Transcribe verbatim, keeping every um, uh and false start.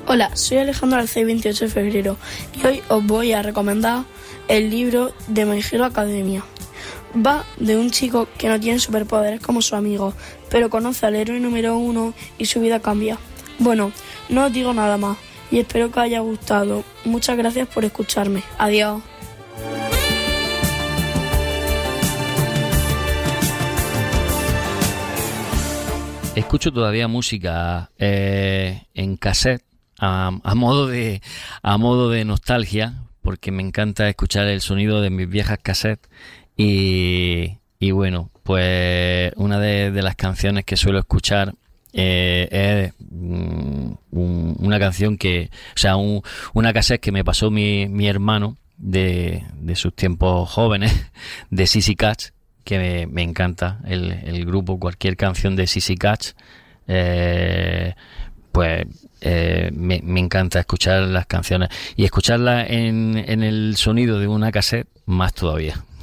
Hola, soy Alejandro Alcey, veintiocho de febrero, y hoy os voy a recomendar el libro de My Hero Academia. Va de un chico que no tiene superpoderes como su amigo, pero conoce al héroe número uno y su vida cambia. Bueno, no os digo nada más y espero que os haya gustado. Muchas gracias por escucharme. Adiós. Escucho todavía música eh, en cassette a, a modo de a modo de nostalgia, porque me encanta escuchar el sonido de mis viejas cassettes y, y bueno, pues una de, de las canciones que suelo escuchar eh, es um, un, una canción que, o sea, un, una cassette que me pasó mi, mi hermano de, de sus tiempos jóvenes, de Sissy Catch, que me, me encanta el, el grupo. Cualquier canción de Sissy Catch, eh, pues eh, me, me encanta escuchar las canciones y escucharlas en, en el sonido de una cassette más todavía.